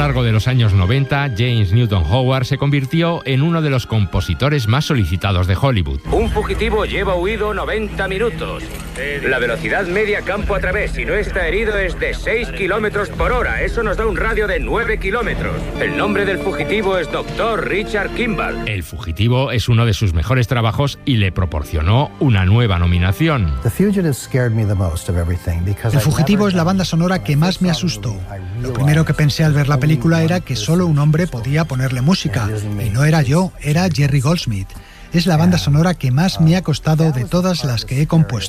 largo de los años 90, James Newton Howard se convirtió en uno de los compositores más solicitados de Hollywood. Un fugitivo lleva huido 90 minutos. La velocidad media campo a través, si no está herido, es de 6 kilómetros por hora. Eso nos da un radio de 9 kilómetros. El nombre del fugitivo es Dr. Richard Kimball. El fugitivo es uno de sus mejores trabajos y le proporcionó una nueva nominación. El fugitivo es la banda sonora que más me asustó. Lo primero que pensé al ver la película era que solo un hombre podía ponerle música. Y no era yo, era Jerry Goldsmith. Es la banda sonora que más me ha costado de todas las que he compuesto.